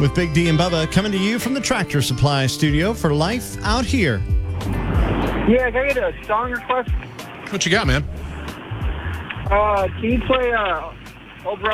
with Big D and Bubba coming to you from the Tractor Supply Studio for Life Out Here. Yeah, can I get a song request? What you got, man? Can you play Oh Brother